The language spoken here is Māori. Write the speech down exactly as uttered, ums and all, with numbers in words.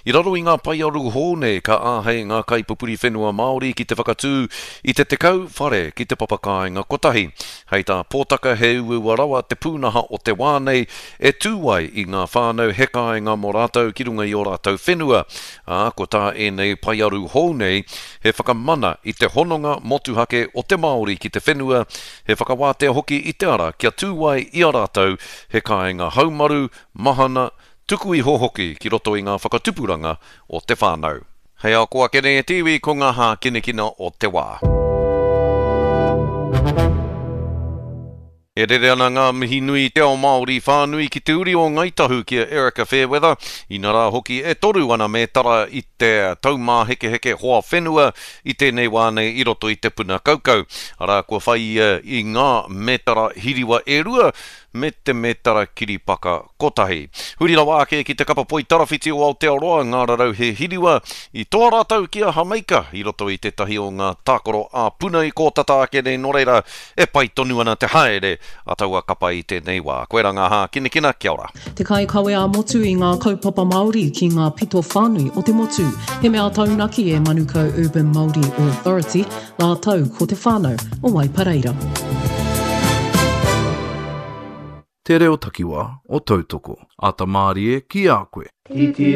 I raro i ngā paiaru hone ka āhei ngā kaipupuri whenua Māori ki te whakatū i te tekau whare ki te papakāinga kotahi. Hei tā pōtaka he ua rawa te pūnaha o te wānei e tūwai i ngā whānau hekainga mō rātou ki runga i o rātou whenua. A, ko tā e nei paiaru hone he whakamana i te hononga motuhake o te Māori ki te whenua, he whakawātea hoki i te ara kia tūwai i a rātou hekainga haumaru, mahana, tuku i hohoki ki roto i ngā whakatupuranga o te whānau. Hei au koa kene e tiwi ko ngā hā kinekina o te wā. E rere ana ngā mihi nui te ao Māori whānui ki te uri o Ngaitahu kia Erica Fairweather. I nā rā hoki e toru ana me tara i te taumā heke heke hoa whenua i tēnei wānei i roto i te puna kaukau. Ara kua whai i ngā metara hiriwa e rua me te metara kiripaka kotahi. Hurira wāke ki te kapa poi tarawhiti o Aotearoa, ngā rarau he hiriwa i toa rātau kia Hamaika i roto i te tahi o ngā tākoro a puna i kōtata ake nei no reira e pai tonu ana te haere a taua kapa i tēnei wā. Koe rā ngā hā kinekina, kia ora. Te kai kawe a motu i ngā kaupapa Māori ki ngā pito whānui o te motu. He mea taunaki e Manuka Urban Māori Authority, la tau ko te whānau o Waipareira. Te reo takiwa o tautoko, a ta Māori e ki a koe.